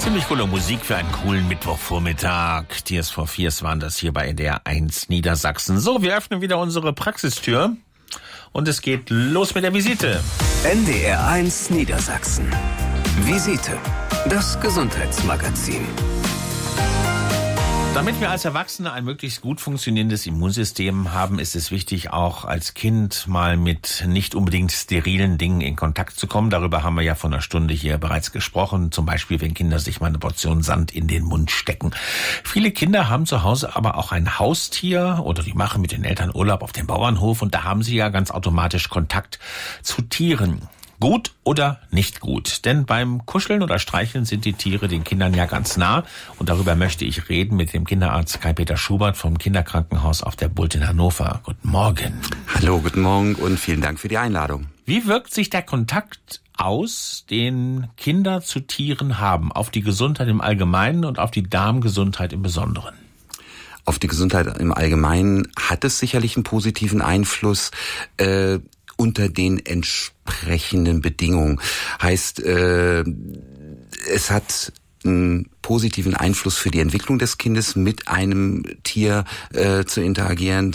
Ziemlich coole Musik für einen coolen Mittwochvormittag. Tears for Fears waren das hier bei NDR 1 Niedersachsen. So, wir öffnen wieder unsere Praxistür und es geht los mit der Visite. NDR 1 Niedersachsen. Visite. Das Gesundheitsmagazin. Damit wir als Erwachsene ein möglichst gut funktionierendes Immunsystem haben, ist es wichtig, auch als Kind mal mit nicht unbedingt sterilen Dingen in Kontakt zu kommen. Darüber haben wir ja vor einer Stunde hier bereits gesprochen. Zum Beispiel, wenn Kinder sich mal eine Portion Sand in den Mund stecken. Viele Kinder haben zu Hause aber auch ein Haustier oder die machen mit den Eltern Urlaub auf dem Bauernhof und da haben sie ja ganz automatisch Kontakt zu Tieren. Gut oder nicht gut? Denn beim Kuscheln oder Streicheln sind die Tiere den Kindern ja ganz nah. Und darüber möchte ich reden mit dem Kinderarzt Kai-Peter Schubert vom Kinderkrankenhaus auf der Bult in Hannover. Guten Morgen. Hallo, guten Morgen und vielen Dank für die Einladung. Wie wirkt sich der Kontakt aus, den Kinder zu Tieren haben, auf die Gesundheit im Allgemeinen und auf die Darmgesundheit im Besonderen? Auf die Gesundheit im Allgemeinen hat es sicherlich einen positiven Einfluss, unter den entsprechenden Bedingungen. Heißt, es hat einen positiven Einfluss für die Entwicklung des Kindes, mit einem Tier zu interagieren,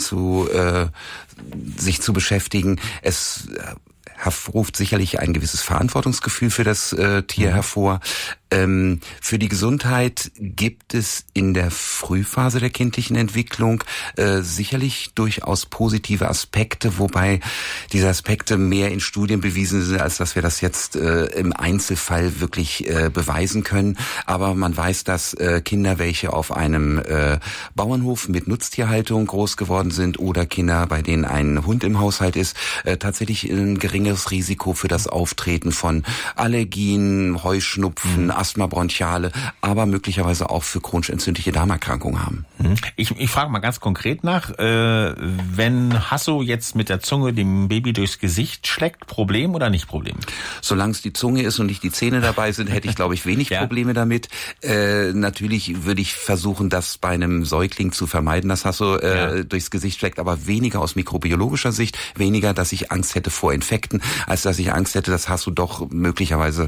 sich zu beschäftigen. Es ruft sicherlich ein gewisses Verantwortungsgefühl für das Tier hervor. Für die Gesundheit gibt es in der Frühphase der kindlichen Entwicklung sicherlich durchaus positive Aspekte, wobei diese Aspekte mehr in Studien bewiesen sind, als dass wir das jetzt im Einzelfall wirklich beweisen können. Aber man weiß, dass Kinder, welche auf einem Bauernhof mit Nutztierhaltung groß geworden sind oder Kinder, bei denen ein Hund im Haushalt ist, tatsächlich ein geringeres Risiko für das Auftreten von Allergien, Heuschnupfen, Asthma bronchiale, aber möglicherweise auch für chronisch entzündliche Darmerkrankungen haben. Ich frage mal ganz konkret nach, wenn Hasso jetzt mit der Zunge dem Baby durchs Gesicht schlägt, Problem oder nicht Problem? Solange es die Zunge ist und nicht die Zähne dabei sind, hätte ich, glaube ich, wenig Probleme damit. Natürlich würde ich versuchen, das bei einem Säugling zu vermeiden, dass Hasso durchs Gesicht schlägt, aber weniger aus mikrobiologischer Sicht, weniger, dass ich Angst hätte vor Infekten, als dass ich Angst hätte, dass Hasso doch möglicherweise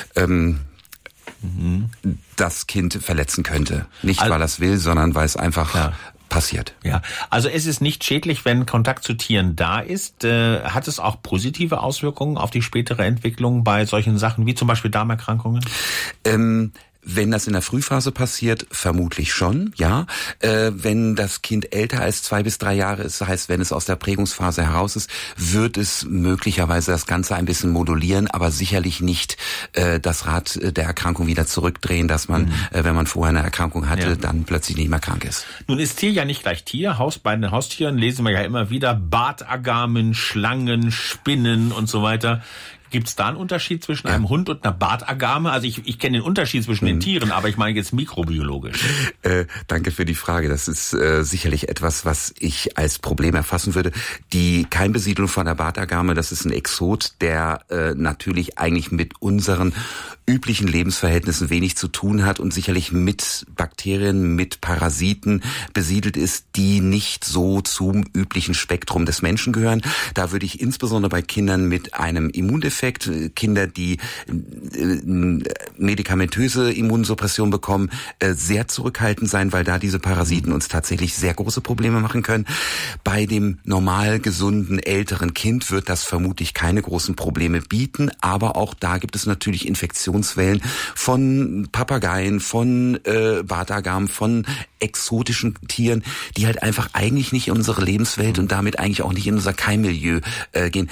das Kind verletzen könnte. Nicht, weil er es will, sondern weil es einfach passiert. Ja, also es ist nicht schädlich, wenn Kontakt zu Tieren da ist. Hat es auch positive Auswirkungen auf die spätere Entwicklung bei solchen Sachen wie zum Beispiel Darmerkrankungen? Wenn das in der Frühphase passiert, vermutlich schon, ja. Wenn das Kind älter als 2 bis 3 Jahre ist, das heißt, wenn es aus der Prägungsphase heraus ist, wird es möglicherweise das Ganze ein bisschen modulieren, aber sicherlich nicht das Rad der Erkrankung wieder zurückdrehen, dass man, wenn man vorher eine Erkrankung hatte, dann plötzlich nicht mehr krank ist. Nun ist Tier ja nicht gleich Tier. Bei den Haustieren lesen wir ja immer wieder Bartagamen, Schlangen, Spinnen und so weiter. Gibt es da einen Unterschied zwischen einem Hund und einer Bartagame? Also ich kenne den Unterschied zwischen den Tieren, aber ich meine jetzt mikrobiologisch. Danke für die Frage. Das ist sicherlich etwas, was ich als Problem erfassen würde. Die Keimbesiedlung von der Bartagame, das ist ein Exot, der natürlich eigentlich mit unseren üblichen Lebensverhältnissen wenig zu tun hat und sicherlich mit Bakterien, mit Parasiten besiedelt ist, die nicht so zum üblichen Spektrum des Menschen gehören. Da würde ich insbesondere bei Kindern mit einem Immundefekt, Kinder, die medikamentöse Immunsuppression bekommen, sehr zurückhaltend sein, weil da diese Parasiten uns tatsächlich sehr große Probleme machen können. Bei dem normal gesunden älteren Kind wird das vermutlich keine großen Probleme bieten, aber auch da gibt es natürlich Infektionswellen von Papageien, von Bartagamen, von exotischen Tieren, die halt einfach eigentlich nicht in unsere Lebenswelt und damit eigentlich auch nicht in unser Keimmilieu gehen.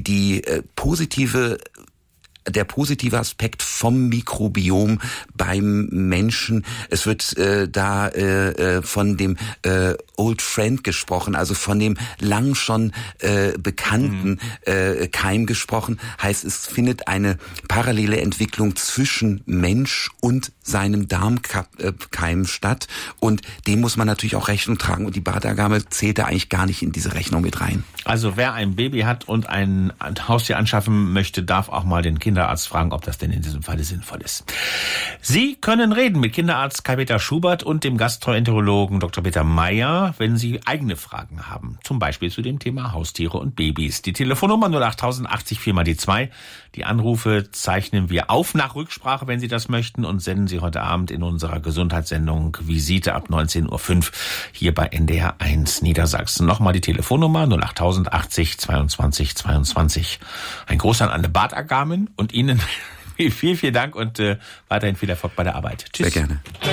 Der positive Aspekt vom Mikrobiom beim Menschen. Es wird von dem Old Friend gesprochen, also von dem lang schon bekannten Keim gesprochen. Heißt, es findet eine parallele Entwicklung zwischen Mensch und seinem Darmkeim statt. Und dem muss man natürlich auch Rechnung tragen. Und die Bartagame zählt da eigentlich gar nicht in diese Rechnung mit rein. Also wer ein Baby hat und ein Haustier anschaffen möchte, darf auch mal den Kindern Kinderarzt fragen, ob das denn in diesem Falle sinnvoll ist. Sie können reden mit Kinderarzt Kai-Peter Schubert und dem Gastroenterologen Dr. Peter Meyer, wenn Sie eigene Fragen haben. Zum Beispiel zu dem Thema Haustiere und Babys. Die Telefonnummer 08080 4 mal die 2. Die Anrufe zeichnen wir auf nach Rücksprache, wenn Sie das möchten, und senden Sie heute Abend in unserer Gesundheitssendung Visite ab 19.05 Uhr hier bei NDR 1 Niedersachsen. Nochmal die Telefonnummer 08080 22 22. Ein Gruß an Anne Barth-Agamen und Ihnen vielen Dank und weiterhin viel Erfolg bei der Arbeit. Tschüss. Sehr gerne.